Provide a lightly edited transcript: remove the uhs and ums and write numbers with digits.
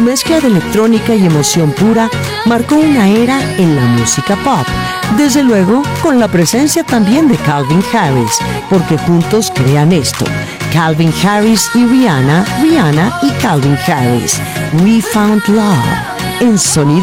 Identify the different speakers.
Speaker 1: mezcla de electrónica y emoción pura marcó una era en la música pop. Desde luego, con la presencia también de Calvin Harris, porque juntos crean esto. Calvin Harris y Rihanna, Rihanna y Calvin Harris. We Found Love en Sonido